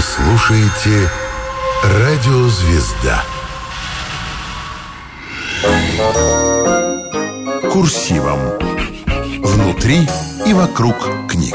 Вы слушаете «Радио Звезда». Курсивом. Внутри и вокруг книг.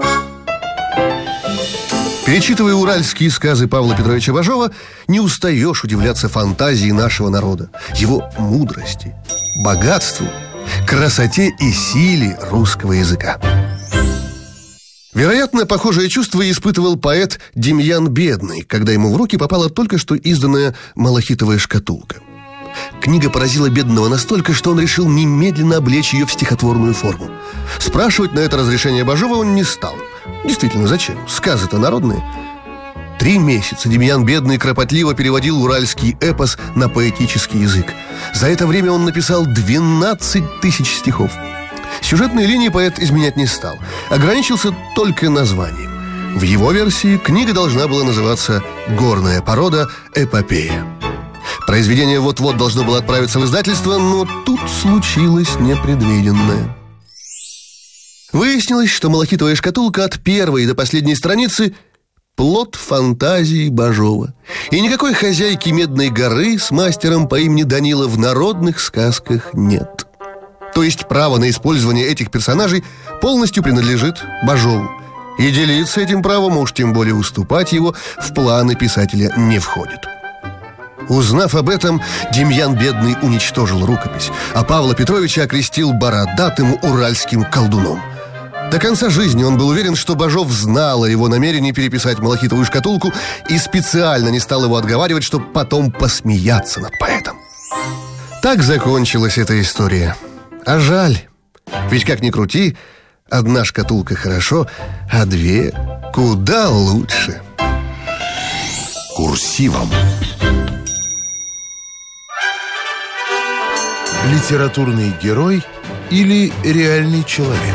Перечитывая уральские сказы Павла Петровича Бажова, не устаешь удивляться фантазии нашего народа, его мудрости, богатству, красоте и силе русского языка. Вероятно, похожее чувство испытывал поэт Демьян Бедный, когда ему в руки попала только что изданная малахитовая шкатулка. Книга поразила Бедного настолько, что он решил немедленно облечь ее в стихотворную форму. Спрашивать на это разрешение Бажова он не стал. Действительно, зачем? Сказы-то народные. 3 месяца Демьян Бедный кропотливо переводил уральский эпос на поэтический язык. За это время он написал 12 тысяч стихов. Сюжетные линии поэт изменять не стал. Ограничился только названием. В его версии книга должна была называться «Горная порода. Эпопея». Произведение вот-вот должно было отправиться в издательство, но тут случилось непредвиденное. Выяснилось, что малахитовая шкатулка от первой до последней страницы – плод фантазии Бажова. И никакой хозяйки Медной горы с мастером по имени Данила в народных сказках нет. То есть право на использование этих персонажей полностью принадлежит Бажову. И делиться этим правом, уж тем более уступать его, в планы писателя не входит. Узнав об этом, Демьян Бедный уничтожил рукопись, а Павла Петровича окрестил бородатым уральским колдуном. До конца жизни он был уверен, что Бажов знал о его намерении переписать малахитовую шкатулку и специально не стал его отговаривать, чтобы потом посмеяться над поэтом. Так закончилась эта история. А жаль, ведь как ни крути, одна шкатулка хорошо, а 2 куда лучше. Курсивом. Литературный герой или реальный человек?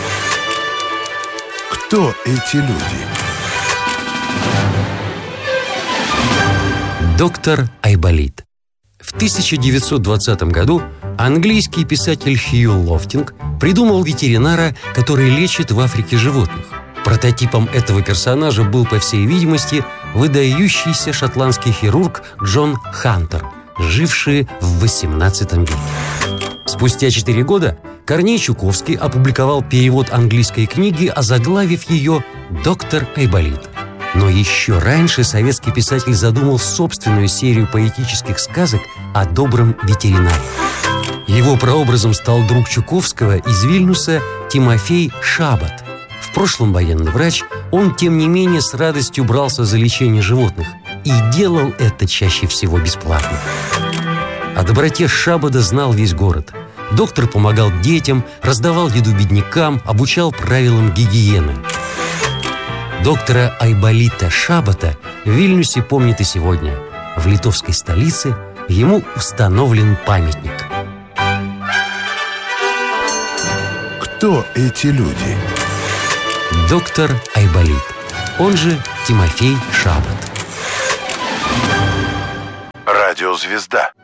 Кто эти люди? Доктор Айболит. В 1920 году английский писатель Хью Лофтинг придумал ветеринара, который лечит в Африке животных. Прототипом этого персонажа был, по всей видимости, выдающийся шотландский хирург Джон Хантер, живший в XVIII веке. Спустя 4 года Корней Чуковский опубликовал перевод английской книги, озаглавив ее «Доктор Айболит». Но еще раньше советский писатель задумал собственную серию поэтических сказок о добром ветеринаре. Его прообразом стал друг Чуковского из Вильнюса Тимофей Шабат. В прошлом военный врач, он, тем не менее, с радостью брался за лечение животных и делал это чаще всего бесплатно. О доброте Шабада знал весь город. Доктор помогал детям, раздавал еду беднякам, обучал правилам гигиены. Доктора Айболита Шабата в Вильнюсе помнят и сегодня. В литовской столице ему установлен памятник. Кто эти люди? Доктор Айболит, он же Тимофей Шабат. Радио Звезда.